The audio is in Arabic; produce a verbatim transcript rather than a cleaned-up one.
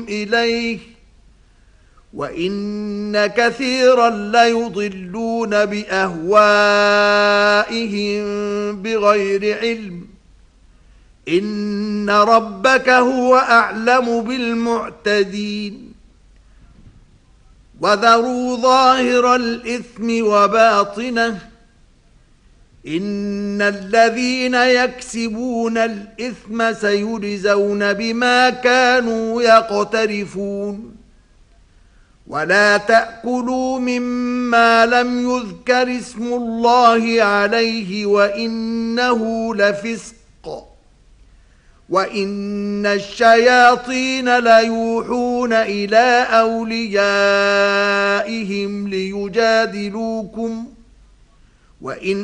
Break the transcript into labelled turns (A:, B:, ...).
A: إليه وإن كثيرا ليضلون بأهوائهم بغير علم إن ربك هو أعلم بالمعتدين وذروا ظاهر الإثم وباطنه إن الذين يكسبون الإثم سيجزون بما كانوا يقترفون ولا تأكلوا مما لم يذكر اسم الله عليه وإنه لفسق وإن الشياطين ليوحون إلى أوليائهم ليجادلوكم وإن